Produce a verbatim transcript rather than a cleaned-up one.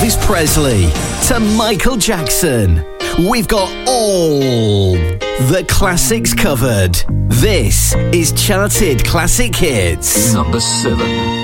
Elvis Presley to Michael Jackson. We've got all the classics covered. This is Charted Classic Hits. Number seven.